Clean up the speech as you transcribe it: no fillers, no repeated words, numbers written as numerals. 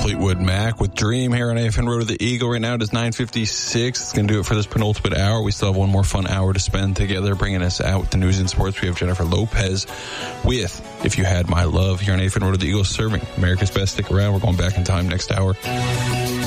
Fleetwood Mac with Dream here on AFN Road to the Eagle. Right now it is 9:56. It's going to do it for this penultimate hour. We still have one more fun hour to spend together. Bringing us out with the news and sports, we have Jennifer Lopez with If You Had My Love here on AFN Road to the Eagle, serving America's Best. Stick around. We're going back in time next hour.